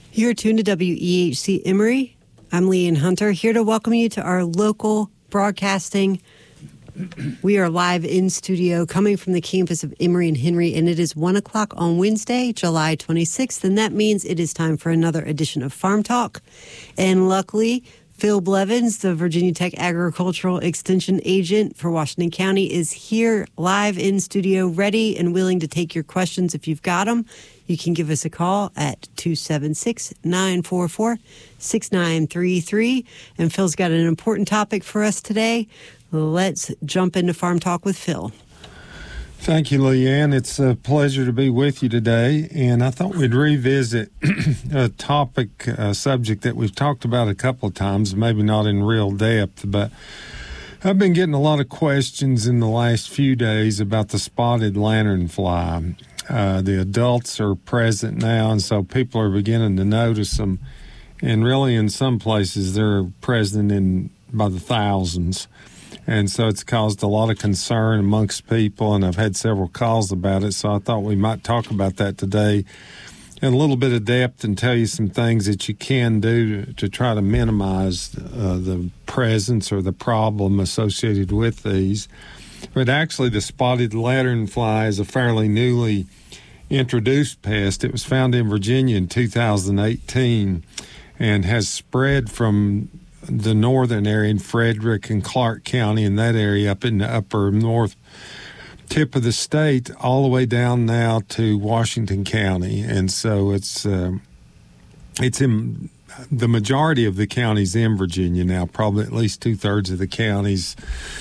You're tuned to WEHC Emory. I'm Leanne Hunter, here to welcome you to our local broadcasting. We are live in studio coming from the campus of Emory and Henry, and it is 1 o'clock on Wednesday, July 26th, and that means it is time for another edition of Farm Talk. And luckily, Phil Blevins, the Virginia Tech Agricultural Extension Agent for Washington County, is here live in studio, ready and willing to take your questions if you've got them. You can give us a call at 276-944-6933. And Phil's got an important topic for us today. Let's jump into Farm Talk with Phil. Thank you, Leanne. It's a pleasure to be with you today. And I thought we'd revisit a subject that we've talked about a couple of times, maybe not in real depth, but I've been getting a lot of questions in the last few days about the spotted lanternfly. The adults are present now, and so people are beginning to notice them. And really, in some places, they're present by the thousands. And so it's caused a lot of concern amongst people, and I've had several calls about it. So I thought we might talk about that today in a little bit of depth and tell you some things that you can do to try to minimize the presence or the problem associated with these. But actually, the spotted lanternfly is a fairly newly introduced pest. It was found in Virginia in 2018 and has spread from the northern area in Frederick and Clark County, in that area up in the upper north tip of the state, all the way down now to Washington County. And so it's in the majority of the counties in Virginia now. Probably at least 2/3 of the counties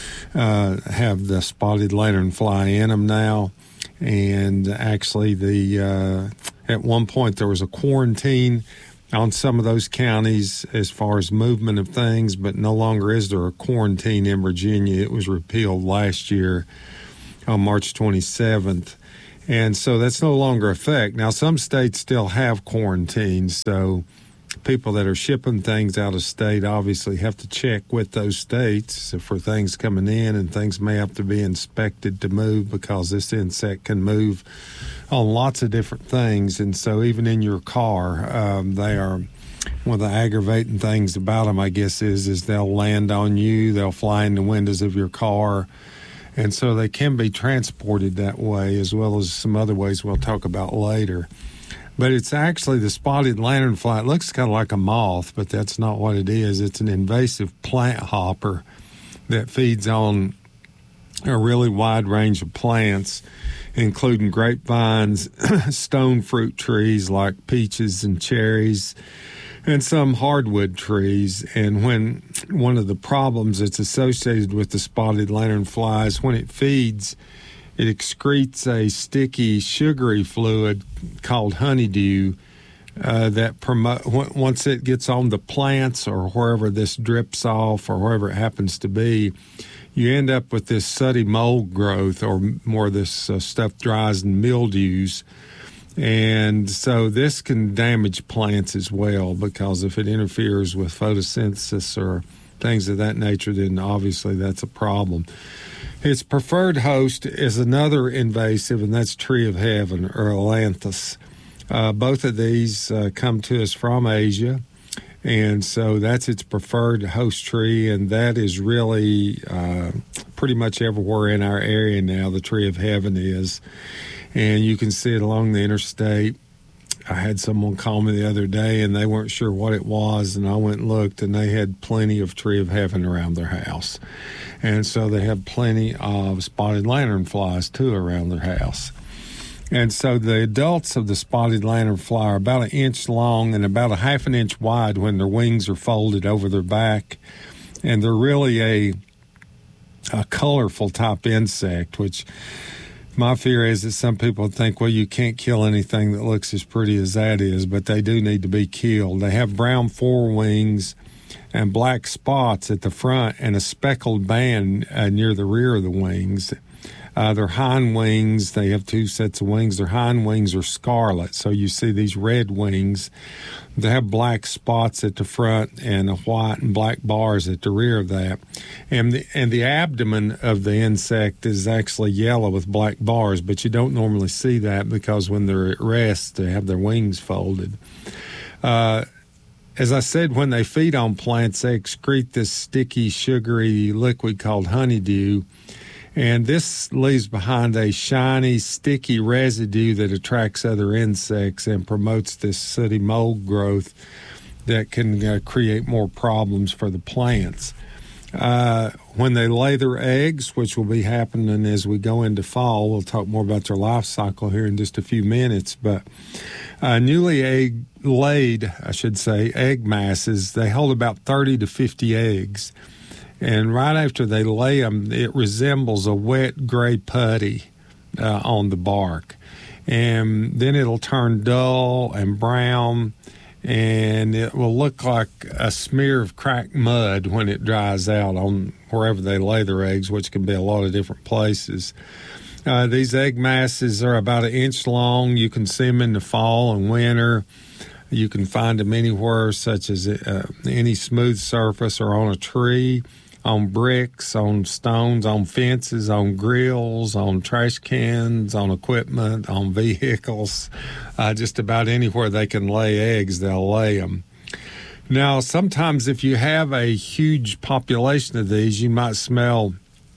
have the spotted lanternfly in them now. And actually, at one point there was a quarantine on some of those counties as far as movement of things, but no longer is there a quarantine in Virginia. It was repealed last year on March 27th. And so that's no longer effect. Now, some states still have quarantines, so people that are shipping things out of state obviously have to check with those states for things coming in, and things may have to be inspected to move because this insect can move on lots of different things. And so even in your car, they are one of the aggravating things about them, I guess, is they'll land on you, they'll fly in the windows of your car. And so they can be transported that way, as well as some other ways we'll talk about later. But it's actually the spotted lanternfly. It looks kind of like a moth, but that's not what it is. It's an invasive plant hopper that feeds on a really wide range of plants, including grapevines, stone fruit trees like peaches and cherries, and some hardwood trees. And when one of the problems that's associated with the spotted lanternfly is when it feeds, it excretes a sticky, sugary fluid called honeydew that once it gets on the plants or wherever this drips off or wherever it happens to be, you end up with this sooty mold growth, or more of this stuff dries and mildews. And so this can damage plants as well, because if it interferes with photosynthesis or things of that nature, then obviously that's a problem. Its preferred host is another invasive, and that's tree of heaven, or Ailanthus. Both of these come to us from Asia, and so that's its preferred host tree, and that is really pretty much everywhere in our area now. The tree of heaven is, and you can see it along the interstate. I had someone call me the other day, and they weren't sure what it was, and I went and looked, and they had plenty of tree of heaven around their house. And so they have plenty of spotted lanternflies, too, around their house. And so the adults of the spotted lanternfly are about 1 inch long and about 1/2 inch wide when their wings are folded over their back. And they're really a colorful type insect, which my fear is that some people think, well, you can't kill anything that looks as pretty as that is, but they do need to be killed. They have brown forewings and black spots at the front and a speckled band near the rear of the wings. Their hind wings, they have 2 sets of wings. Their hind wings are scarlet, so you see these red wings. They have black spots at the front and white and black bars at the rear of that. And the abdomen of the insect is actually yellow with black bars, but you don't normally see that because when they're at rest, they have their wings folded. As I said, when they feed on plants, they excrete this sticky, sugary liquid called honeydew. And this leaves behind a shiny, sticky residue that attracts other insects and promotes this sooty mold growth that can create more problems for the plants. When they lay their eggs, which will be happening as we go into fall, we'll talk more about their life cycle here in just a few minutes, but newly laid egg masses, they hold about 30 to 50 eggs. And right after they lay them, it resembles a wet gray putty on the bark. And then it'll turn dull and brown, and it will look like a smear of cracked mud when it dries out on wherever they lay their eggs, which can be a lot of different places. These egg masses are about 1 inch long. You can see them in the fall and winter. You can find them anywhere, such as any smooth surface or on a tree, on bricks, on stones, on fences, on grills, on trash cans, on equipment, on vehicles. Just about anywhere they can lay eggs, they'll lay them. Now, sometimes if you have a huge population of these, you might smell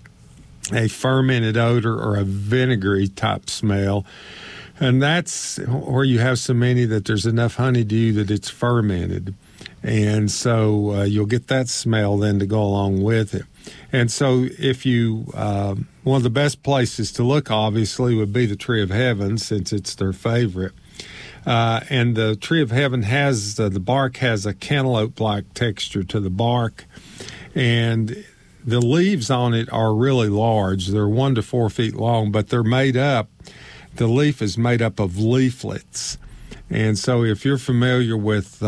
a fermented odor or a vinegary type smell. And that's where you have so many that there's enough honeydew that it's fermented. And so you'll get that smell then to go along with it. And so if you, one of the best places to look, obviously, would be the Tree of Heaven, since it's their favorite. And the Tree of Heaven has, the bark has a cantaloupe-like texture to the bark. And the leaves on it are really large. They're 1 to 4 feet long, but they're made up. The leaf is made up of leaflets. And so if you're familiar with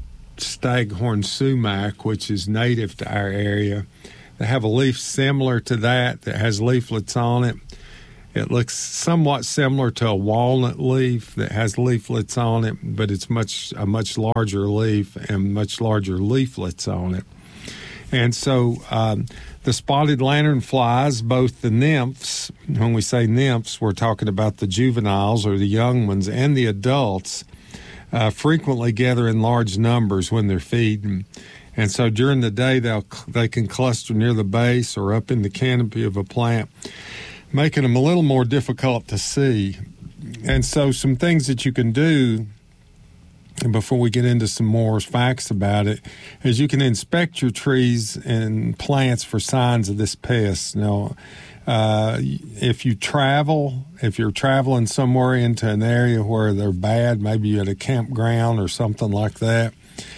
staghorn sumac, which is native to our area, they have a leaf similar to that has leaflets on it. It looks somewhat similar to a walnut leaf that has leaflets on it, but it's a much larger leaf and much larger leaflets on it. And so the spotted lanternflies, both the nymphs, when we say nymphs, we're talking about the juveniles or the young ones, and the adults, frequently gather in large numbers when they're feeding. And so during the day, they can cluster near the base or up in the canopy of a plant, making them a little more difficult to see. And so some things that you can do, and before we get into some more facts about it, is you can inspect your trees and plants for signs of this pest. Now, if you're traveling somewhere into an area where they're bad, maybe you're at a campground or something like that,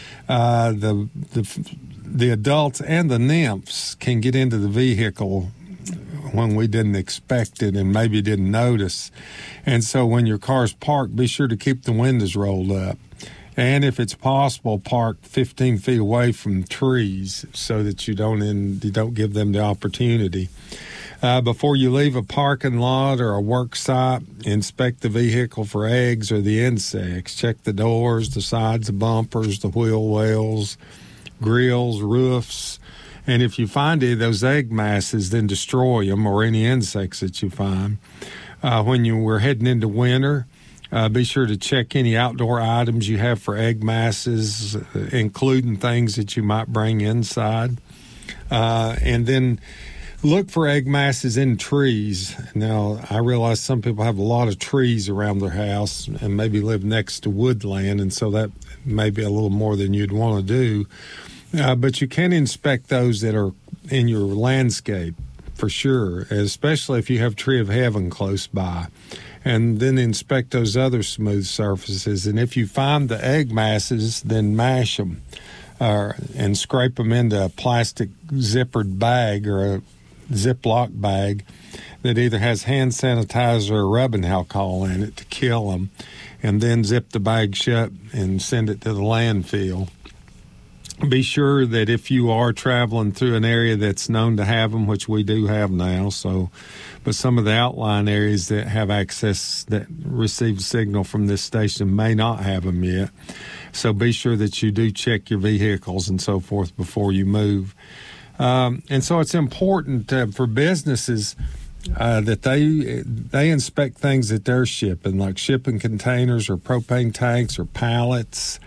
the adults and the nymphs can get into the vehicle when we didn't expect it and maybe didn't notice. And so when your car's parked, be sure to keep the windows rolled up. And if it's possible, park 15 feet away from trees so that you don't give them the opportunity. Before you leave a parking lot or a work site, inspect the vehicle for eggs or the insects. Check the doors, the sides, the bumpers, the wheel wells, grills, roofs. And if you find any of those egg masses, then destroy them, or any insects that you find. When you were heading into winter, be sure to check any outdoor items you have for egg masses, including things that you might bring inside. And then look for egg masses in trees. Now, I realize some people have a lot of trees around their house and maybe live next to woodland, and so that may be a little more than you'd want to do. But you can inspect those that are in your landscape for sure, especially if you have Tree of Heaven close by. And then inspect those other smooth surfaces. And if you find the egg masses, then mash them and scrape them into a plastic zippered bag or a Ziploc bag that either has hand sanitizer or rubbing alcohol in it to kill them. And then zip the bag shut and send it to the landfill. Be sure that if you are traveling through an area that's known to have them, which we do have now, but some of the outlying areas that have access that receive signal from this station may not have them yet. So be sure that you do check your vehicles and so forth before you move. And so it's important for businesses that they inspect things that they're shipping, like shipping containers or propane tanks or pallets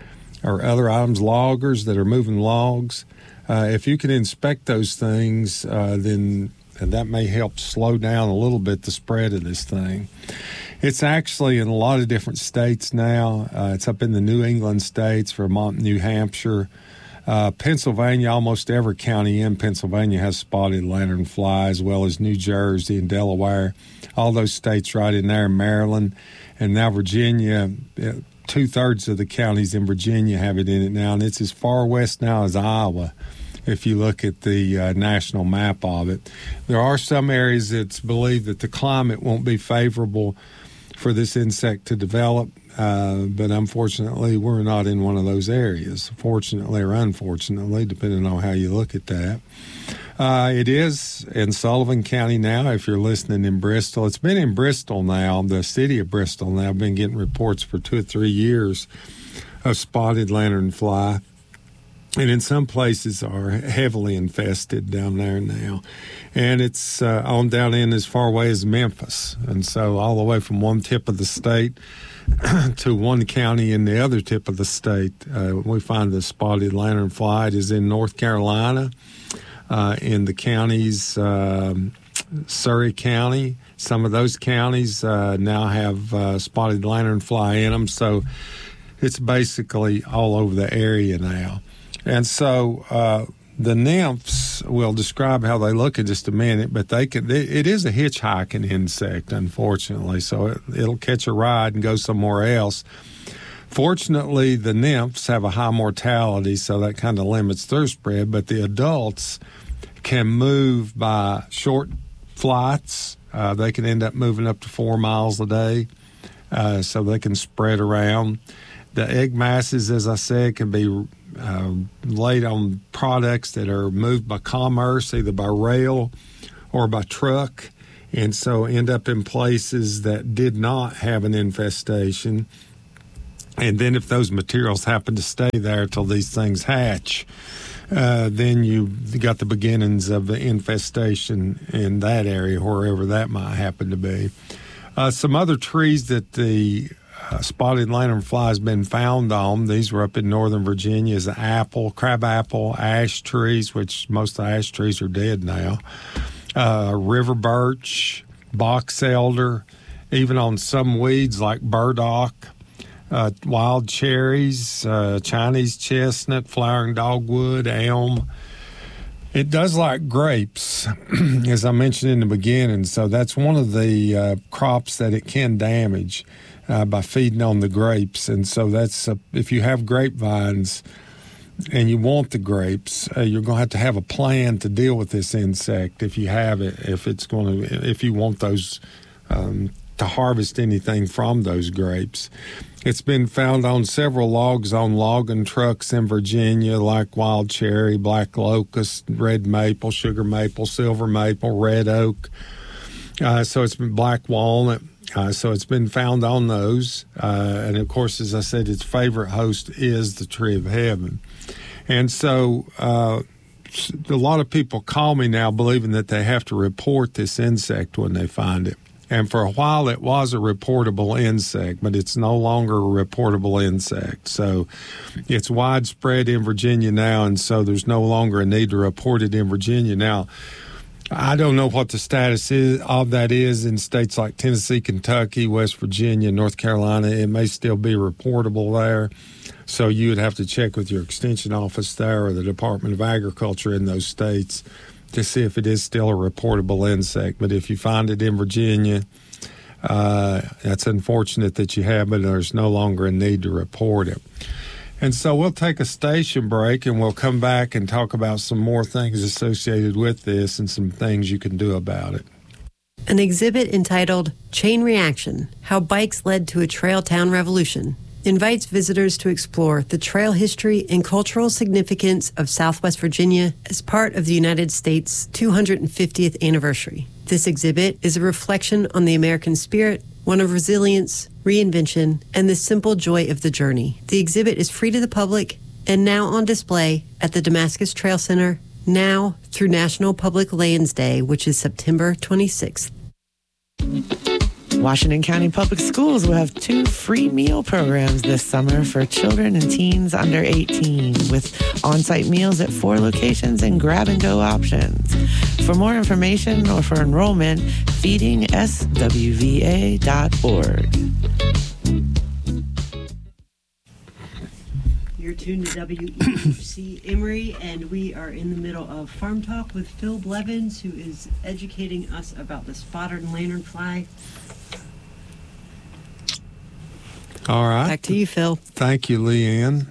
or other items, loggers that are moving logs. If you can inspect those things, then that may help slow down a little bit the spread of this thing. It's actually in a lot of different states now. It's up in the New England states, Vermont, New Hampshire. Pennsylvania, almost every county in Pennsylvania has spotted lanternfly, as well as New Jersey and Delaware. All those states right in there, Maryland. And now Virginia, 2/3 of the counties in Virginia have it in it now, and it's as far west now as Iowa, if you look at the national map of it. There are some areas that's believed that the climate won't be favorable for this insect to develop, but unfortunately, we're not in one of those areas, fortunately or unfortunately, depending on how you look at that. It is in Sullivan County now, if you're listening in Bristol. It's been in Bristol now, the city of Bristol now. I've been getting reports for 2 or 3 years of spotted lanternfly. And in some places are heavily infested down there now. And it's on down in as far away as Memphis. And so all the way from one tip of the state to one county in the other tip of the state, we find the spotted lanternfly. It is in North Carolina, in the counties, Surrey County. Some of those counties now have spotted lanternfly in them. So it's basically all over the area now. And so the nymphs, will describe how they look in just a minute, but it is a hitchhiking insect, unfortunately, so it'll catch a ride and go somewhere else. Fortunately, the nymphs have a high mortality, so that kind of limits their spread, but the adults can move by short flights. They can end up moving up to 4 miles a day, so they can spread around. The egg masses, as I said, can be laid on products that are moved by commerce, either by rail or by truck, and so end up in places that did not have an infestation. And then if those materials happen to stay there till these things hatch, then you got the beginnings of the infestation in that area, wherever that might happen to be. Some other trees that the spotted lanternfly has been found on. These were up in northern Virginia, is apple, crabapple, ash trees, which most of the ash trees are dead now, river birch, box elder, even on some weeds like burdock, wild cherries, Chinese chestnut, flowering dogwood, elm. It does like grapes, as I mentioned in the beginning, so that's one of the crops that it can damage by feeding on the grapes. And so that's if you have grapevines and you want the grapes, you're going to have a plan to deal with this insect if you have it, if you want those to harvest anything from those grapes. It's been found on several logs on logging trucks in Virginia, like wild cherry, black locust, red maple, sugar maple, silver maple, red oak. So it's been black walnut. So it's been found on those. And, of course, as I said, its favorite host is the tree of heaven. And so a lot of people call me now believing that they have to report this insect when they find it. And for a while it was a reportable insect, but it's no longer a reportable insect. So it's widespread in Virginia now, and so there's no longer a need to report it in Virginia. Now, I don't know what the status of that is in states like Tennessee, Kentucky, West Virginia, North Carolina. It may still be reportable there. So you would have to check with your extension office there or the Department of Agriculture in those states to see if it is still a reportable insect. But if you find it in Virginia, that's unfortunate that you have it. There's no longer a need to report it. And so we'll take a station break and we'll come back and talk about some more things associated with this and some things you can do about it. An exhibit entitled Chain Reaction, How Bikes Led to a Trail Town Revolution invites visitors to explore the trail history and cultural significance of Southwest Virginia as part of the United States' 250th anniversary. This exhibit is a reflection on the American spirit, one of resilience, reinvention, and the simple joy of the journey. The exhibit is free to the public and now on display at the Damascus Trail Center, now through National Public Lands Day, which is September 26th. Washington County Public Schools will have 2 free meal programs this summer for children and teens under 18, with on-site meals at 4 locations and grab-and-go options. For more information or for enrollment, feedingswva.org. You're tuned to WEHC Emory, and we are in the middle of Farm Talk with Phil Blevins, who is educating us about the spotted lanternfly. All right. Back to you, Phil. Thank you, Leanne.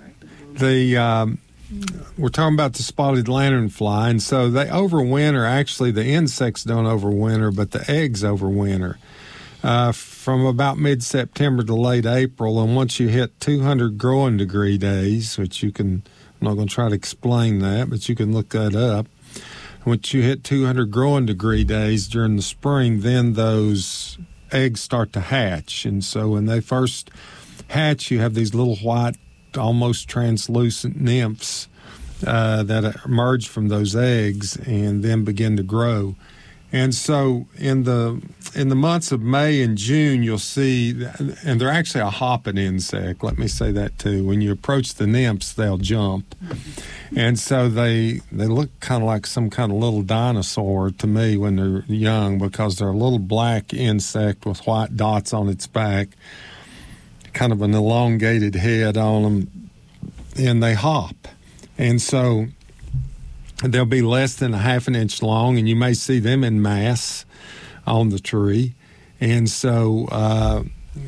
We're talking about the spotted lanternfly, and so they overwinter. Actually, the insects don't overwinter, but the eggs overwinter from about mid-September to late April. And once you hit 200 growing degree days, which you can, I'm not going to try to explain that, but you can look that up. Once you hit 200 growing degree days during the spring, then those eggs start to hatch. And so when they first hatch, you have these little white, almost translucent nymphs that emerge from those eggs and then begin to grow. And so in the months of May and June, you'll see, and they're actually a hopping insect. Let me say that too. When you approach the nymphs, they'll jump. And so they look kind of like some kind of little dinosaur to me when they're young, because they're a little black insect with white dots on its back, kind of an elongated head on them, and they hop. And so they'll be less than a half an inch long, and you may see them in mass on the tree. And so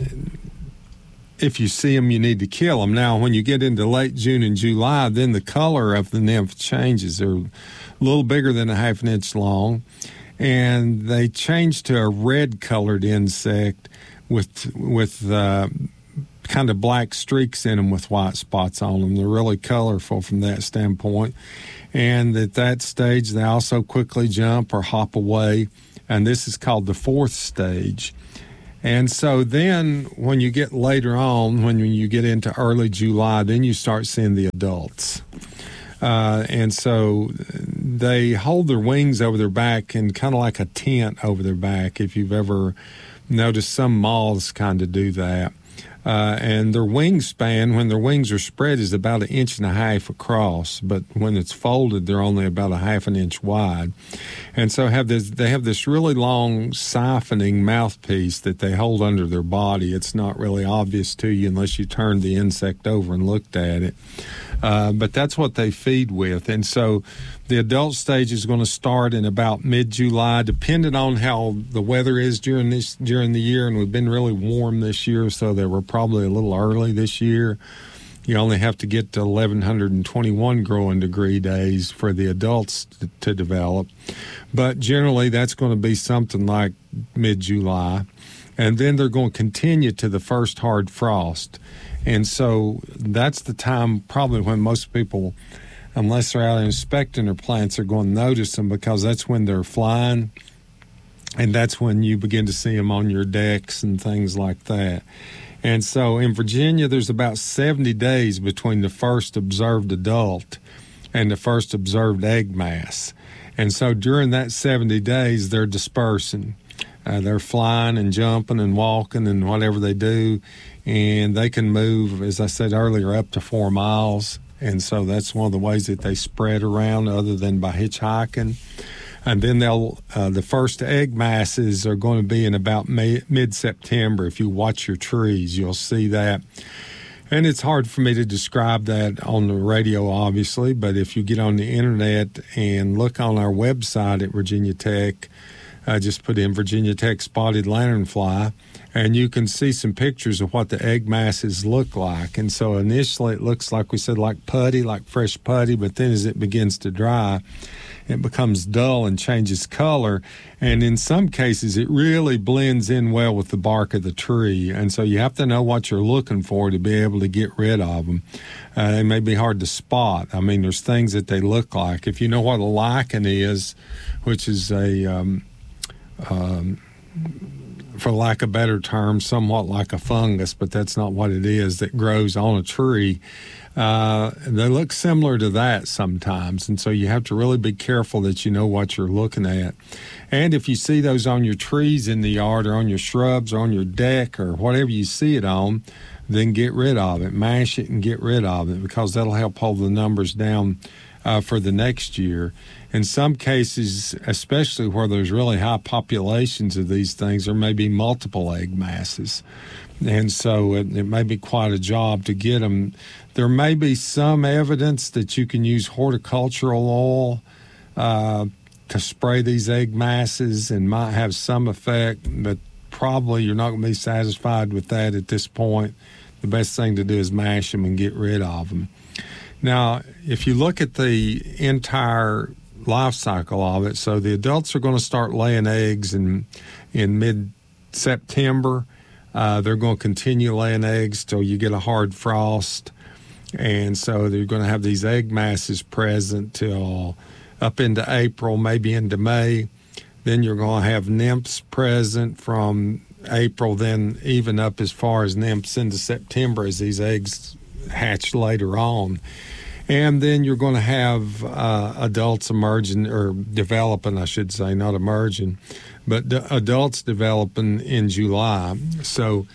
if you see them, you need to kill them. Now, when you get into late June and July, then the color of the nymph changes. They're a little bigger than a half an inch long, and they change to a red-colored insect with kind of black streaks in them with white spots on them. They're really colorful from that standpoint. And at that stage, they also quickly jump or hop away, and this is called the 4th stage. And so then when you get later on, when you get into early July, then you start seeing the adults. And so they hold their wings over their back and kind of like a tent over their back. If you've ever noticed, some moths kind of do that. And their wingspan, when their wings are spread, is about 1.5 inches across, but when it's folded, they're only about 1/2 inch wide. And so they have this really long siphoning mouthpiece that they hold under their body. It's not really obvious to you unless you turn the insect over and looked at it. But that's what they feed with. And so the adult stage is going to start in about mid-July, depending on how the weather is during the year. And we've been really warm this year, so they were probably a little early this year. You only have to get to 1,121 growing degree days for the adults to develop. But generally, that's going to be something like mid-July. And then they're going to continue to the first hard frost. And so that's the time probably when most people, unless they're out inspecting their plants, are going to notice them, because that's when they're flying, and that's when you begin to see them on your decks and things like that. And so in Virginia, there's about 70 days between the first observed adult and the first observed egg mass. And so during that 70 days, they're dispersing. They're flying and jumping and walking and whatever they do, and they can move, as I said earlier, up to 4 miles. And so that's one of the ways that they spread around, other than by hitchhiking. And then the first egg masses are going to be in about mid-September. If you watch your trees, you'll see that. And it's hard for me to describe that on the radio, obviously, but if you get on the internet and look on our website at Virginia Tech, just put in Virginia Tech spotted lanternfly, and you can see some pictures of what the egg masses look like. And so initially it looks, like we said, like putty, like fresh putty, but then as it begins to dry, it becomes dull and changes color. And in some cases, it really blends in well with the bark of the tree. And so you have to know what you're looking for to be able to get rid of them. They may be hard to spot. I mean, there's things that they look like. If you know what a lichen is, which is a for lack of a better term, somewhat like a fungus, but that's not what it is, that grows on a tree. They look similar to that sometimes, and so you have to really be careful that you know what you're looking at. And if you see those on your trees in the yard or on your shrubs or on your deck or whatever you see it on, then get rid of it. Mash it and get rid of it, because that'll help hold the numbers down for the next year. In some cases, especially where there's really high populations of these things, there may be multiple egg masses. And so it may be quite a job to get them. There may be some evidence that you can use horticultural oil to spray these egg masses and might have some effect, but probably you're not going to be satisfied with that at this point. The best thing to do is mash them and get rid of them. Now, if you look at the entire life cycle of it, so the adults are going to start laying eggs in mid-September. They're going to continue laying eggs till you get a hard frost. And so they're going to have these egg masses present till up into April, maybe into May. Then you're going to have nymphs present from April, then even up as far as nymphs into September as these eggs hatch later on. And then you're going to have adults emerging, or developing, I should say, not emerging, but adults developing in July. So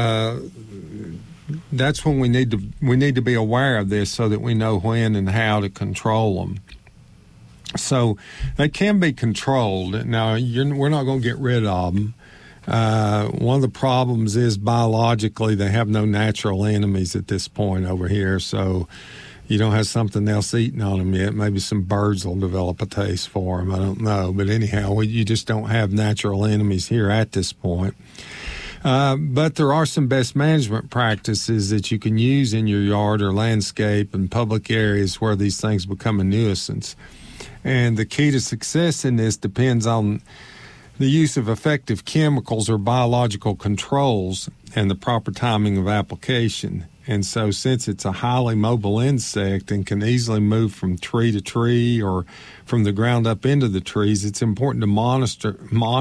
that's when we need to be aware of this, so that we know when and how to control them. So they can be controlled. Now, we're not going to get rid of them. One of the problems is biologically they have no natural enemies at this point over here, so you don't have something else eating on them yet. Maybe some birds will develop a taste for them. I don't know. But anyhow, you just don't have natural enemies here at this point. But there are some best management practices that you can use in your yard or landscape and public areas where these things become a nuisance. And the key to success in this depends on the use of effective chemicals or biological controls and the proper timing of application. And so since it's a highly mobile insect and can easily move from tree to tree or from the ground up into the trees, it's important to monitor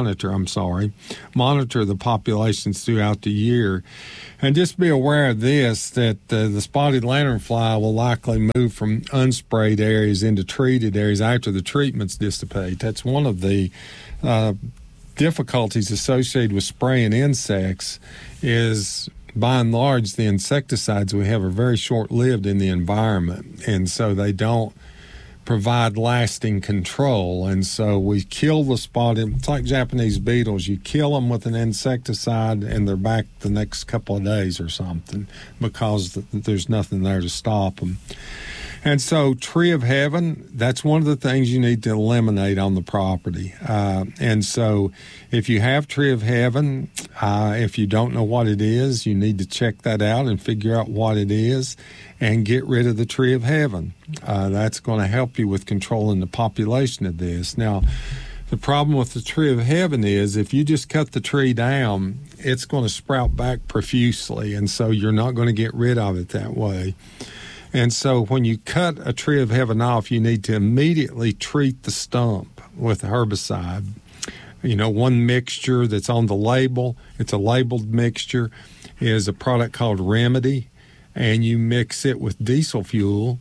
the populations throughout the year. And just be aware of this, that the spotted lanternfly will likely move from unsprayed areas into treated areas after the treatments dissipate. That's one of the difficulties associated with spraying insects is, by and large, the insecticides we have are very short-lived in the environment, and so they don't provide lasting control. And so we kill the spotted, it's like Japanese beetles. You kill them with an insecticide and they're back the next couple of days or something, because there's nothing there to stop them. And so tree of heaven, that's one of the things you need to eliminate on the property. And so if you have tree of heaven, if you don't know what it is, you need to check that out and figure out what it is and get rid of the tree of heaven. That's going to help you with controlling the population of this. Now, the problem with the tree of heaven is if you just cut the tree down, it's going to sprout back profusely, and so you're not going to get rid of it that way. And so when you cut a tree of heaven off, you need to immediately treat the stump with herbicide. You know, one mixture that's on the label, it's a labeled mixture, is a product called Remedy, and you mix it with diesel fuel,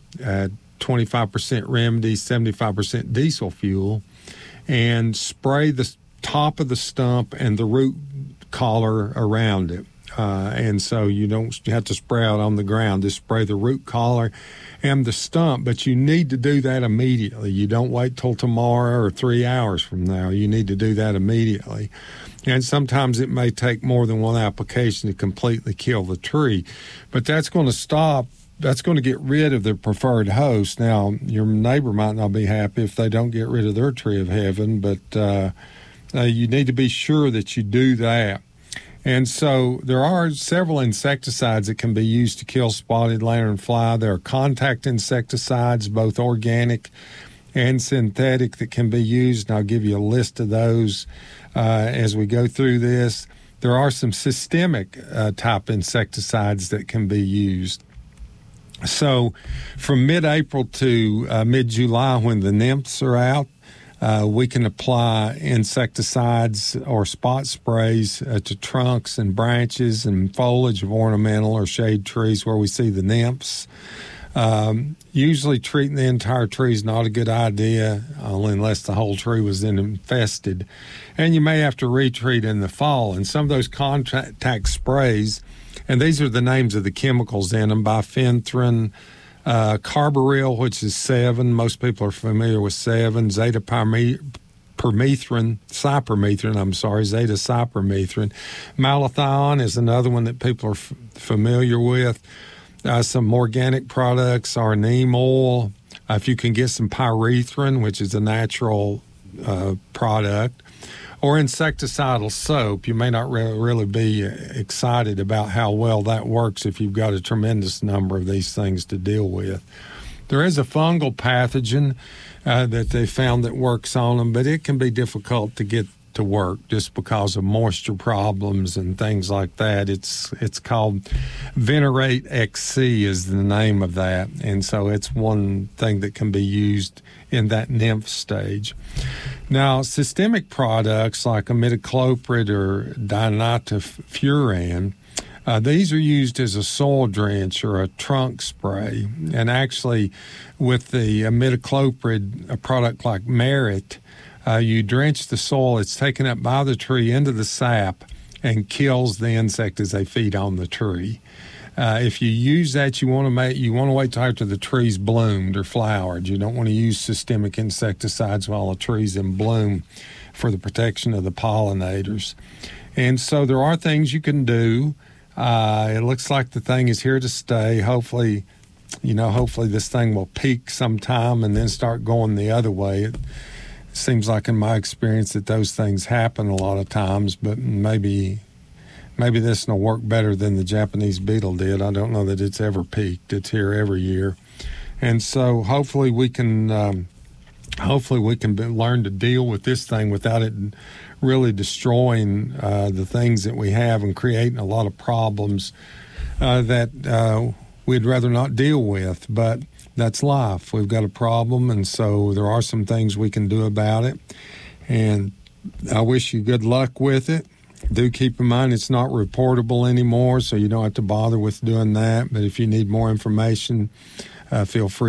25% Remedy, 75% diesel fuel, and spray the top of the stump and the root collar around it. And so you don't have to spray out on the ground. Just spray the root collar and the stump, but you need to do that immediately. You don't wait till tomorrow or 3 hours from now. You need to do that immediately. And sometimes it may take more than one application to completely kill the tree. But that's going to stop. That's going to get rid of the preferred host. Now, your neighbor might not be happy if they don't get rid of their tree of heaven, but you need to be sure that you do that. And so there are several insecticides that can be used to kill spotted lanternfly. There are contact insecticides, both organic and synthetic, that can be used, and I'll give you a list of those as we go through this. There are some systemic type insecticides that can be used. So from mid-April to mid-July, when the nymphs are out, We can apply insecticides or spot sprays to trunks and branches and foliage of ornamental or shade trees where we see the nymphs. Usually treating the entire tree is not a good idea, only unless the whole tree was then infested. And you may have to retreat in the fall. And some of those contact sprays, and these are the names of the chemicals in them, bifenthrin, carbaryl, which is 7. Most people are familiar with 7. Zeta-cypermethrin, zeta-cypermethrin. Malathion is another one that people are familiar with. Some organic products are neem oil. If you can get some pyrethrin, which is a natural product, or insecticidal soap, you may not really be excited about how well that works if you've got a tremendous number of these things to deal with. There is a fungal pathogen that they found that works on them, but it can be difficult to get to work just because of moisture problems and things like that. It's called Venerate XC is the name of that, and so it's one thing that can be used in that nymph stage. Now, systemic products like imidacloprid or dinytofuran, these are used as a soil drench or a trunk spray, and actually with the imidacloprid, a product like Merit, you drench the soil, it's taken up by the tree into the sap and kills the insect as they feed on the tree. If you use that, you want to wait till after the tree's bloomed or flowered. You don't want to use systemic insecticides while the tree's in bloom for the protection of the pollinators. And so there are things you can do. It looks like the thing is here to stay. Hopefully this thing will peak sometime and then start going the other way. It seems like in my experience that those things happen a lot of times, but maybe this will work better than the Japanese beetle did. I don't know that it's ever peaked. It's here every year. And so hopefully we can learn to deal with this thing without it really destroying the things that we have and creating a lot of problems that we'd rather not deal with. But that's life. We've got a problem, and so there are some things we can do about it. And I wish you good luck with it. Do keep in mind it's not reportable anymore, so you don't have to bother with doing that. But if you need more information, feel free